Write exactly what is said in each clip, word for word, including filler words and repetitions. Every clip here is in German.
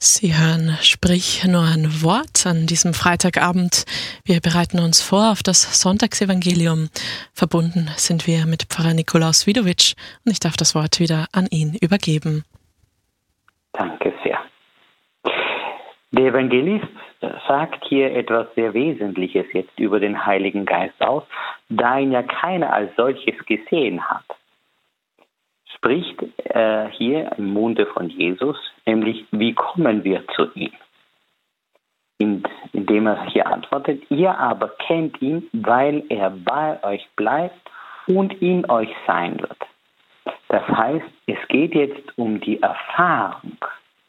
Sie hören Sprich nur ein Wort an diesem Freitagabend. Wir bereiten uns vor auf das Sonntagsevangelium. Verbunden sind wir mit Pfarrer Nikolaus Widowitsch und ich darf das Wort wieder an ihn übergeben. Danke sehr. Der Evangelist sagt hier etwas sehr Wesentliches jetzt über den Heiligen Geist aus, da ihn ja keiner als solches gesehen hat. Spricht äh, hier im Munde von Jesus, nämlich wie kommen wir zu ihm? Und indem er hier antwortet, ihr aber kennt ihn, weil er bei euch bleibt und in euch sein wird. Das heißt, es geht jetzt um die Erfahrung.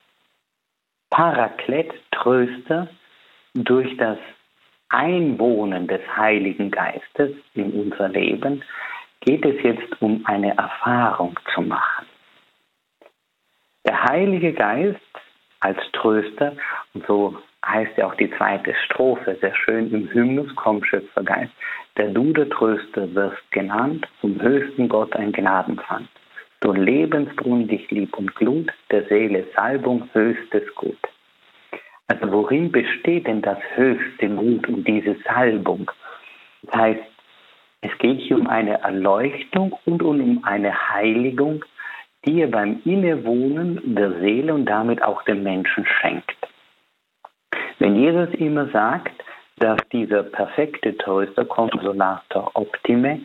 Paraklet, Tröster, durch das Einwohnen des Heiligen Geistes in unser Leben, geht es jetzt um eine Erfahrung zu machen. Der Heilige Geist als Tröster, und so heißt ja auch die zweite Strophe sehr schön im Hymnus, komm Schöpfergeist, der du der Tröster wirst genannt, zum höchsten Gott ein Gnadenpfand. Du Lebensbrunn dich lieb und Glut, der Seele Salbung, höchstes Gut. Also worin besteht denn das höchste Gut und diese Salbung? Das heißt, es geht hier um eine Erleuchtung und um eine Heiligung, die er beim Innewohnen der Seele und damit auch dem Menschen schenkt. Wenn Jesus immer sagt, dass dieser perfekte Tröster, Consolator Optime,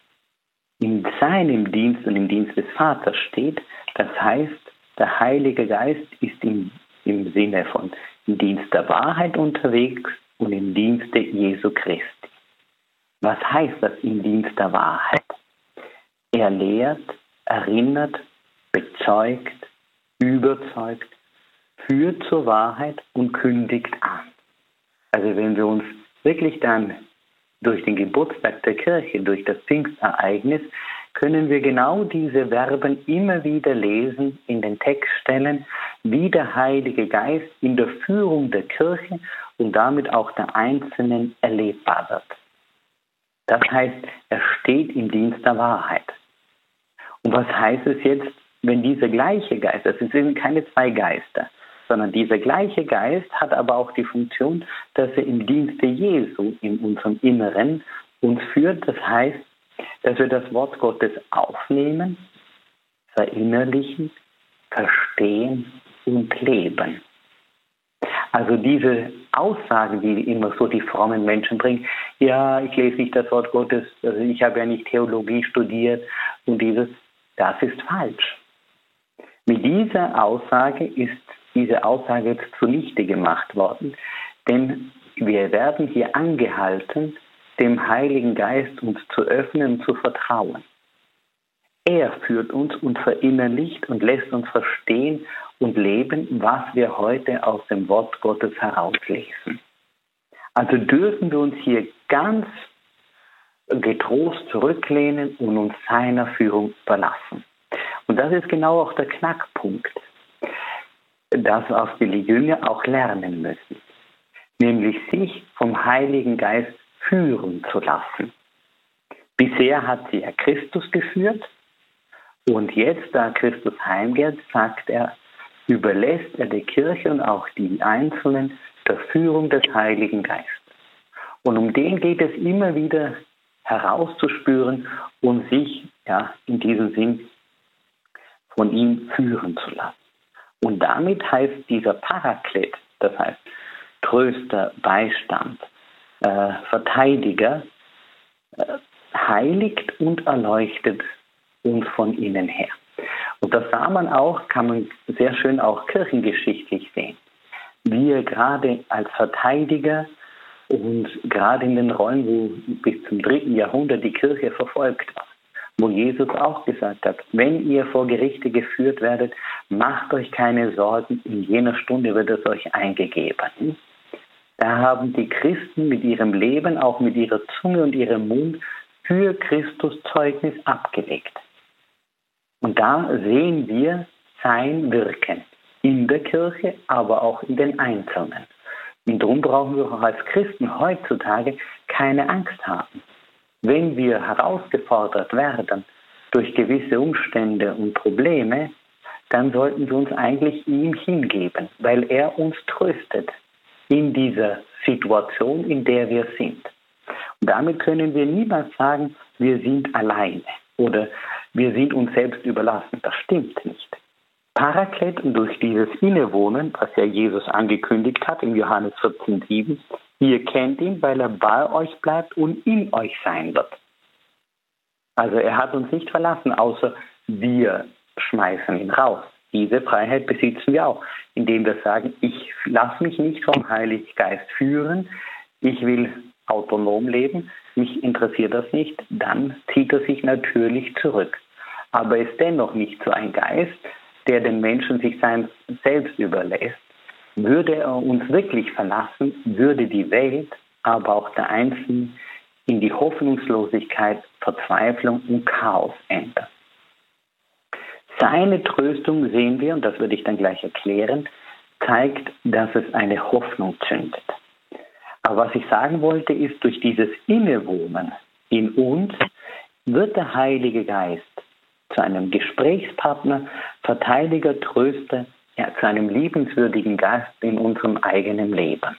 in seinem Dienst und im Dienst des Vaters steht, das heißt, der Heilige Geist ist im, im Sinne von im Dienst der Wahrheit unterwegs und im Dienste Jesu Christi. Was heißt das im Dienst der Wahrheit? Er lehrt, erinnert, bezeugt, überzeugt, führt zur Wahrheit und kündigt an. Also wenn wir uns wirklich dann durch den Geburtstag der Kirche, durch das Pfingstereignis, können wir genau diese Verben immer wieder lesen, in den Textstellen, wie der Heilige Geist in der Führung der Kirche und damit auch der Einzelnen erlebbar wird. Das heißt, er steht im Dienst der Wahrheit. Und was heißt es jetzt, wenn dieser gleiche Geist, das sind keine zwei Geister, sondern dieser gleiche Geist hat aber auch die Funktion, dass er im Dienste Jesu in unserem Inneren uns führt. Das heißt, dass wir das Wort Gottes aufnehmen, verinnerlichen, verstehen und leben. Also diese Aussagen, die immer so die frommen Menschen bringen, ja, ich lese nicht das Wort Gottes, also ich habe ja nicht Theologie studiert und dieses, das ist falsch. Mit dieser Aussage ist diese Aussage jetzt zunichte gemacht worden, denn wir werden hier angehalten, dem Heiligen Geist uns zu öffnen und zu vertrauen. Er führt uns und verinnerlicht und lässt uns verstehen und leben, was wir heute aus dem Wort Gottes herauslesen. Also dürfen wir uns hier ganz getrost zurücklehnen und uns seiner Führung verlassen. Und das ist genau auch der Knackpunkt, das was die Jünger auch lernen müssen, nämlich sich vom Heiligen Geist führen zu lassen. Bisher hat sie ja Christus geführt und jetzt, da Christus heimgeht, sagt er, überlässt er der Kirche und auch die Einzelnen der Führung des Heiligen Geistes. Und um den geht es immer wieder herauszuspüren und sich ja, in diesem Sinn von ihm führen zu lassen. Und damit heißt dieser Paraklet, das heißt Tröster, Beistand, äh, Verteidiger, äh, heiligt und erleuchtet uns von innen her. Und das sah man auch, kann man sehr schön auch kirchengeschichtlich sehen. Wie er gerade als Verteidiger und gerade in den Rollen, wo bis zum dritten Jahrhundert die Kirche verfolgt war, wo Jesus auch gesagt hat, wenn ihr vor Gerichte geführt werdet, macht euch keine Sorgen, in jener Stunde wird es euch eingegeben. Da haben die Christen mit ihrem Leben, auch mit ihrer Zunge und ihrem Mund für Christus Zeugnis abgelegt. Und da sehen wir sein Wirken in der Kirche, aber auch in den Einzelnen. Und darum brauchen wir auch als Christen heutzutage keine Angst haben. Wenn wir herausgefordert werden durch gewisse Umstände und Probleme, dann sollten wir uns eigentlich ihm hingeben, weil er uns tröstet in dieser Situation, in der wir sind. Und damit können wir niemals sagen, wir sind alleine oder wir sind uns selbst überlassen. Das stimmt nicht. Paraklet, durch dieses Innewohnen, was ja Jesus angekündigt hat in Johannes vierzehn sieben, ihr kennt ihn, weil er bei euch bleibt und in euch sein wird. Also er hat uns nicht verlassen, außer wir schmeißen ihn raus. Diese Freiheit besitzen wir auch, indem wir sagen, ich lasse mich nicht vom Heiligen Geist führen, ich will autonom leben, mich interessiert das nicht, dann zieht er sich natürlich zurück. Aber er ist dennoch nicht so ein Geist, der den Menschen sich sein selbst überlässt. Würde er uns wirklich verlassen, würde die Welt, aber auch der Einzelne in die Hoffnungslosigkeit, Verzweiflung und Chaos enden. Seine Tröstung sehen wir, und das würde ich dann gleich erklären, zeigt, dass es eine Hoffnung zündet. Aber was ich sagen wollte, ist, durch dieses Innewohnen in uns wird der Heilige Geist zu einem Gesprächspartner, Verteidiger, Tröster, ja, zu einem liebenswürdigen Gast in unserem eigenen Leben.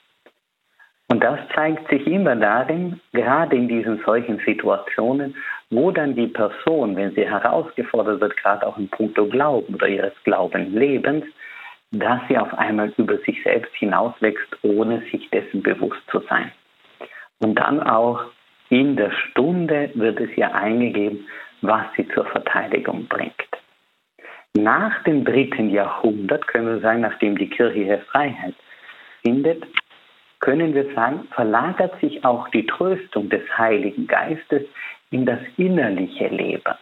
Und das zeigt sich immer darin, gerade in diesen solchen Situationen, wo dann die Person, wenn sie herausgefordert wird, gerade auch in puncto Glauben oder ihres Glaubenslebens, dass sie auf einmal über sich selbst hinauswächst, ohne sich dessen bewusst zu sein. Und dann auch in der Stunde wird es ihr eingegeben, was sie zur Verteidigung bringt. Nach dem dritten Jahrhundert, können wir sagen, nachdem die Kirche ihre Freiheit findet, können wir sagen, verlagert sich auch die Tröstung des Heiligen Geistes in das innerliche Leben.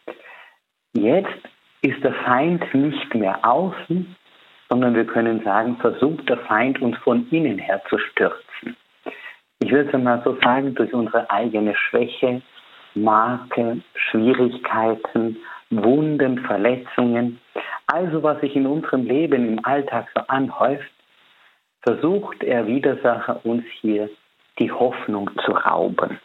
Jetzt ist der Feind nicht mehr außen, sondern wir können sagen, versucht der Feind uns von innen her zu stürzen. Ich würde es mal so sagen, durch unsere eigene Schwäche, Makel, Schwierigkeiten, Wunden, Verletzungen, also was sich in unserem Leben im Alltag so anhäuft, versucht er Widersacher uns hier die Hoffnung zu rauben.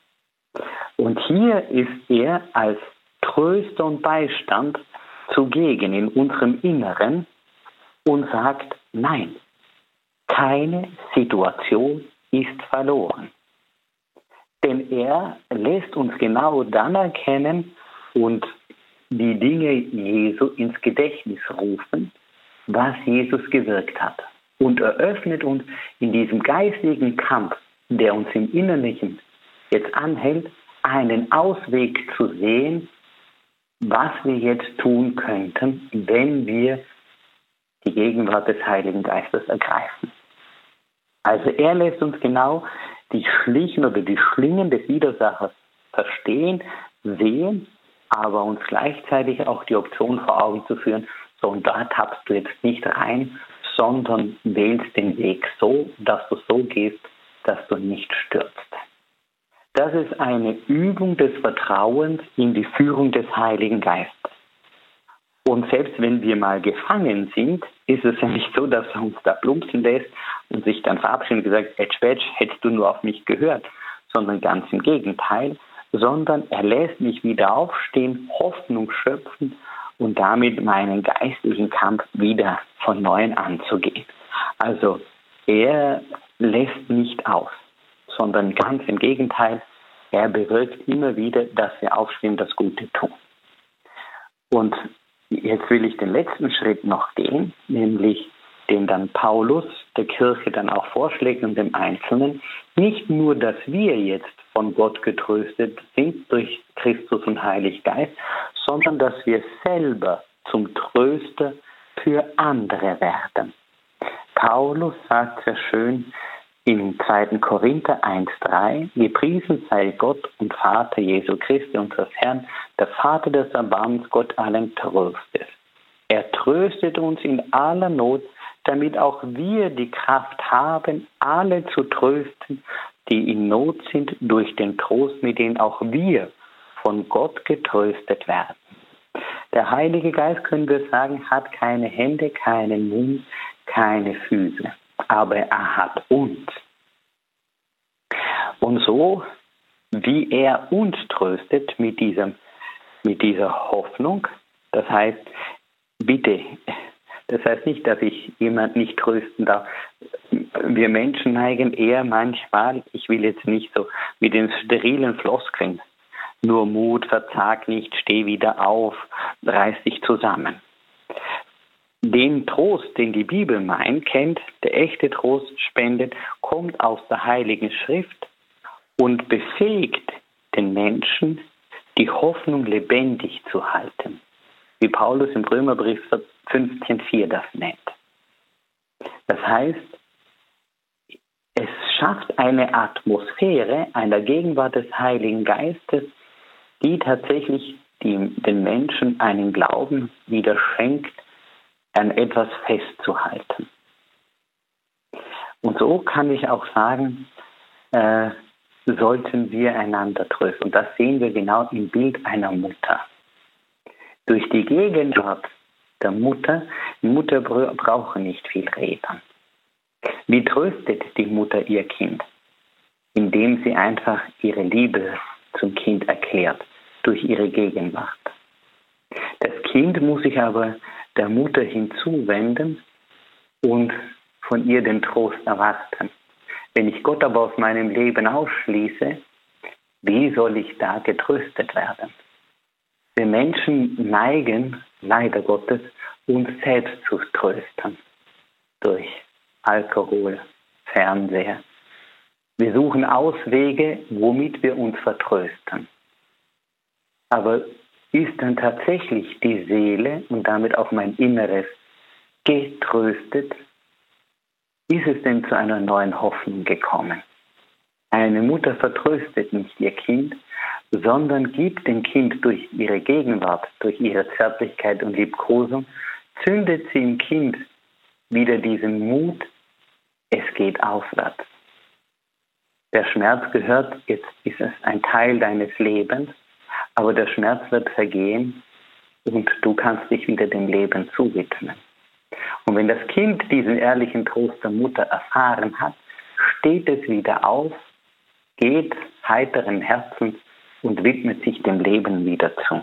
Und hier ist er als Tröster und Beistand zugegen in unserem Inneren und sagt, nein, keine Situation ist verloren. Denn er lässt uns genau dann erkennen und die Dinge Jesu ins Gedächtnis rufen, was Jesus gewirkt hat. Und eröffnet uns in diesem geistigen Kampf, der uns im Innerlichen jetzt anhält, einen Ausweg zu sehen, was wir jetzt tun könnten, wenn wir die Gegenwart des Heiligen Geistes ergreifen. Also er lässt uns genau die Schlichen oder die Schlingen des Widersachers verstehen, sehen, aber uns gleichzeitig auch die Option vor Augen zu führen, so und da tappst du jetzt nicht rein, sondern wählst den Weg so, dass du so gehst, dass du nicht stürzt. Das ist eine Übung des Vertrauens in die Führung des Heiligen Geistes. Und selbst wenn wir mal gefangen sind, ist es ja nicht so, dass er uns da plumpsen lässt und sich dann verabschiedet und gesagt, Edge Badge, hättest du nur auf mich gehört, sondern ganz im Gegenteil, sondern er lässt mich wieder aufstehen, Hoffnung schöpfen und damit meinen geistlichen Kampf wieder von Neuem anzugehen. Also er lässt nicht aus, sondern ganz im Gegenteil, er bewirkt immer wieder, dass wir aufstehen, das Gute tun. Und jetzt will ich den letzten Schritt noch gehen, nämlich den dann Paulus der Kirche dann auch vorschlägt und dem Einzelnen. Nicht nur, dass wir jetzt von Gott getröstet sind durch Christus und Heiligen Geist, sondern dass wir selber zum Tröster für andere werden. Paulus sagt sehr schön in zweiten Korinther eins drei, gepriesen sei Gott und Vater Jesu Christi, unseres Herrn, der Vater des Erbarmens, Gott allen Tröstes. Er tröstet uns in aller Not, damit auch wir die Kraft haben, alle zu trösten, die in Not sind, durch den Trost, mit dem auch wir von Gott getröstet werden. Der Heilige Geist, können wir sagen, hat keine Hände, keinen Mund, keine Füße, aber er hat uns. Und so, wie er uns tröstet mit, diesem, mit dieser Hoffnung, das heißt, bitte, das heißt nicht, dass ich jemand nicht trösten darf. Wir Menschen neigen eher manchmal, ich will jetzt nicht so mit den sterilen Floskeln, nur Mut, verzag nicht, steh wieder auf, reiß dich zusammen. Den Trost, den die Bibel meint, kennt, der echte Trost spendet, kommt aus der Heiligen Schrift und befähigt den Menschen, die Hoffnung lebendig zu halten, wie Paulus im Römerbrief fünfzehn vier das nennt. Das heißt, es schafft eine Atmosphäre einer Gegenwart des Heiligen Geistes, die tatsächlich die, den Menschen einen Glauben wieder schenkt, an etwas festzuhalten. Und so kann ich auch sagen, äh, sollten wir einander trösten. Und das sehen wir genau im Bild einer Mutter. Durch die Gegenwart der Mutter, die Mutter braucht nicht viel reden. Wie tröstet die Mutter ihr Kind? Indem sie einfach ihre Liebe zum Kind erklärt, durch ihre Gegenwart. Das Kind muss sich aber der Mutter hinzuwenden und von ihr den Trost erwarten. Wenn ich Gott aber aus meinem Leben ausschließe, wie soll ich da getröstet werden? Wir Menschen neigen, leider Gottes, uns selbst zu trösten. Durch Alkohol, Fernseher. Wir suchen Auswege, womit wir uns vertrösten. Aber ist dann tatsächlich die Seele und damit auch mein Inneres getröstet? Ist es denn zu einer neuen Hoffnung gekommen? Eine Mutter vertröstet nicht ihr Kind, sondern gibt dem Kind durch ihre Gegenwart, durch ihre Zärtlichkeit und Liebkosung, zündet sie im Kind wieder diesen Mut, es geht aufwärts. Der Schmerz gehört, jetzt ist es ein Teil deines Lebens, aber der Schmerz wird vergehen und du kannst dich wieder dem Leben zuwidmen. Und wenn das Kind diesen ehrlichen Trost der Mutter erfahren hat, steht es wieder auf, geht heiteren Herzens und widmet sich dem Leben wieder zu.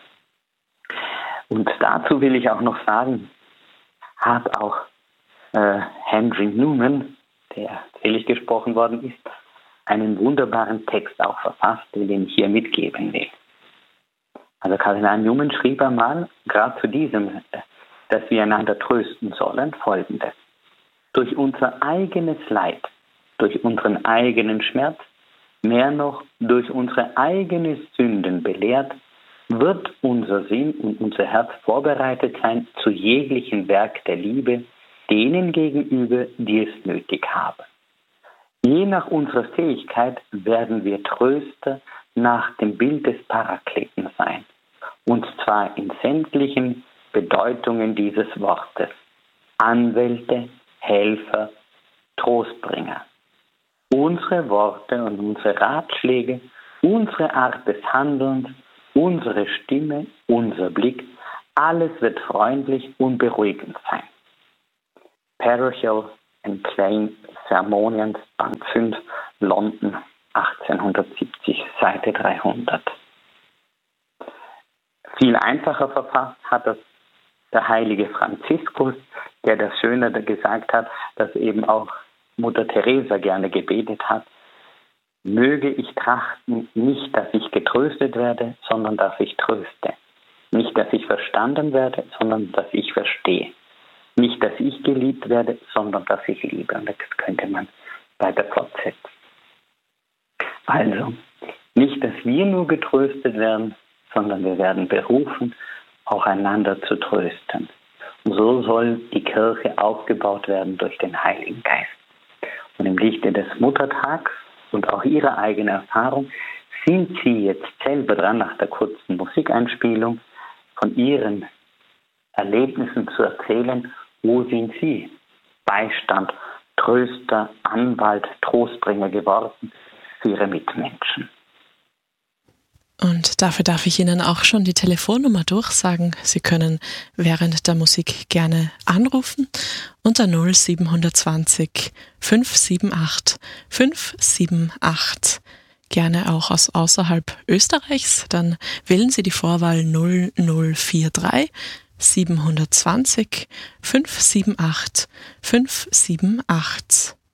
Und dazu will ich auch noch sagen, hat auch äh, Henry Newman, der selig gesprochen worden ist, einen wunderbaren Text auch verfasst, den ich hier mitgeben will. Also Kardinal Newman schrieb einmal, gerade zu diesem, dass wir einander trösten sollen, Folgendes. Durch unser eigenes Leid, durch unseren eigenen Schmerz, mehr noch durch unsere eigenen Sünden belehrt, wird unser Sinn und unser Herz vorbereitet sein zu jeglichem Werk der Liebe, denen gegenüber, die es nötig haben. Je nach unserer Fähigkeit werden wir Tröster nach dem Bild des Parakleten sein. Und zwar in sämtlichen Bedeutungen dieses Wortes. Anwälte, Helfer, Trostbringer. Unsere Worte und unsere Ratschläge, unsere Art des Handelns, unsere Stimme, unser Blick, alles wird freundlich und beruhigend sein. Parochial and Plain Sermonians, Band fünf, London, achtzehnhundertsiebzig, Seite dreihundert. Viel einfacher verfasst hat das der heilige Franziskus, der das Schöne gesagt hat, dass eben auch Mutter Teresa gerne gebetet hat. Möge ich trachten, nicht, dass ich getröstet werde, sondern dass ich tröste. Nicht, dass ich verstanden werde, sondern dass ich verstehe. Nicht, dass ich geliebt werde, sondern dass ich liebe. Und das könnte man weiter fortsetzen. Also, nicht, dass wir nur getröstet werden, sondern wir werden berufen, auch einander zu trösten. Und so soll die Kirche aufgebaut werden durch den Heiligen Geist. Und im Lichte des Muttertags und auch ihrer eigenen Erfahrung sind sie jetzt selber dran, nach der kurzen Musikeinspielung von ihren Erlebnissen zu erzählen. Wo sind sie? Beistand, Tröster, Anwalt, Trostbringer geworden für ihre Mitmenschen. Und dafür darf ich Ihnen auch schon die Telefonnummer durchsagen. Sie können während der Musik gerne anrufen unter null sieben zwanzig fünf sieben acht fünf sieben acht. Gerne auch aus außerhalb Österreichs. Dann wählen Sie die Vorwahl null null vier drei sieben zwei null fünf sieben acht fünf sieben acht.